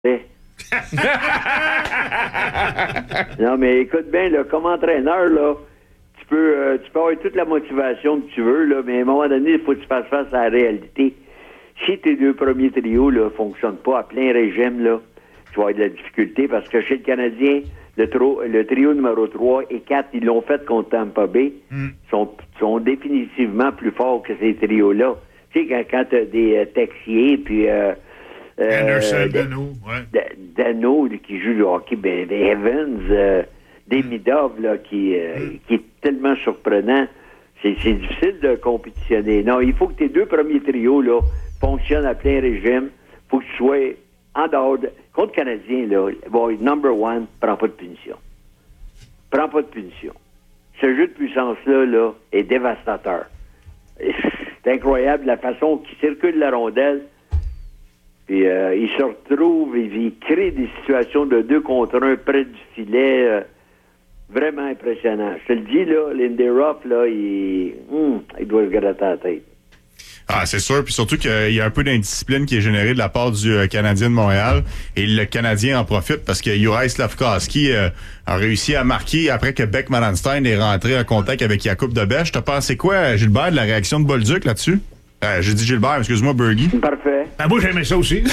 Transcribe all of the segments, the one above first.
Non, mais écoute bien, là, comme entraîneur, là, tu peux avoir toute la motivation que tu veux, là, mais à un moment donné, il faut que tu fasses face à la réalité. Si tes deux premiers trios ne fonctionnent pas à plein régime, là, tu vas avoir de la difficulté parce que chez le Canadien, le trio numéro 3 et 4, ils l'ont fait contre Tampa Bay, sont définitivement plus forts que ces trios-là. Tu sais, quand tu as des Texier, puis... Anderson, Dano, ouais. Dano, qui joue le hockey, Evans, Demidov, là, qui est tellement surprenant. C'est difficile de compétitionner. Non, il faut que tes deux premiers trios, là, fonctionnent à plein régime. Il faut que tu sois en dehors de... Contre le Canadien, là, bon, number one, prends pas de punition. Prends pas de punition. Ce jeu de puissance-là, là, est dévastateur. C'est incroyable la façon qu'il circule la rondelle. Puis il se retrouve, il crée des situations de 2 contre 1 près du filet. Vraiment impressionnant. Je te le dis, là, Lindy Ruff, là, il doit se gratter la tête. Ah, c'est sûr. Puis surtout qu'il y a un peu d'indiscipline qui est générée de la part du Canadien de Montréal. Et le Canadien en profite parce que Juraj Slafkovský a réussi à marquer après que Beck Malenstein est rentré en contact avec Jakub Dobeš. T'as pensé quoi, Gilbert, de la réaction de Bolduc là-dessus? J'ai dit Gilbert, excuse-moi, Bergie. Parfait. Ben, moi, j'aimais ça aussi.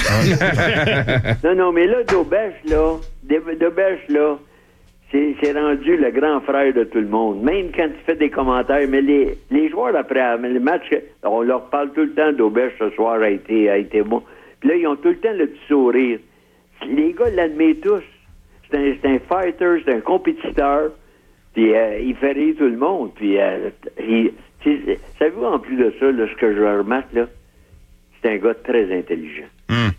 Non, mais là, Dobeš, là, c'est rendu le grand frère de tout le monde. Même quand il fait des commentaires, mais les joueurs, après le match, on leur parle tout le temps, Dobeš, ce soir, a été bon. Puis là, ils ont tout le temps le petit sourire. Les gars l'admettent tous. C'est un fighter, c'est un compétiteur. Puis il fait rire tout le monde. Puis savez-vous, en plus de ça, là, ce que je remarque, là, c'est un gars très intelligent.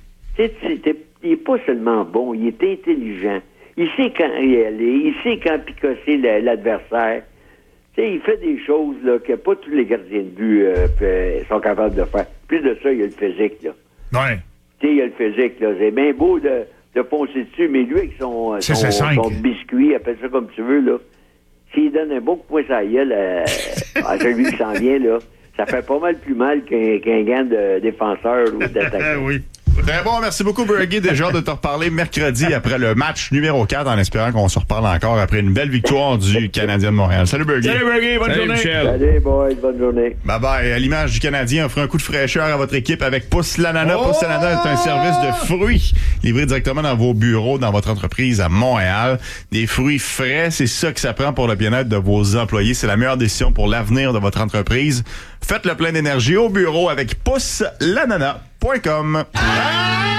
Il n'est pas seulement bon, il est intelligent. Il sait quand y aller, il sait quand picosser l'adversaire. Il fait des choses là, que pas tous les gardiens de but sont capables de faire. Plus de ça, il y a le physique. Là. Ouais. Il y a le physique. Là. C'est bien beau de poncer dessus, mais lui, avec son biscuit, appelle ça comme tu veux, là, s'il donne un bon coup de poing sur la gueule à celui qui s'en vient, là, ça fait pas mal plus mal qu'un gant de défenseur ou d'attaquant. Oui. Très bon, merci beaucoup, Bergie. Déjà de te reparler mercredi après le match numéro 4 en espérant qu'on se reparle encore après une belle victoire du Canadien de Montréal. Salut, Bergie. Salut, Bergie. Bonne journée. Michel. Salut, boys. Bonne journée. Bye bye. À l'image du Canadien, offrez un coup de fraîcheur à votre équipe avec Pousse l'Ananas. Oh! Pousse l'Ananas est un service de fruits livré directement dans vos bureaux, dans votre entreprise à Montréal. Des fruits frais, c'est ça que ça prend pour le bien-être de vos employés. C'est la meilleure décision pour l'avenir de votre entreprise. Faites le plein d'énergie au bureau avec poussellananas.com.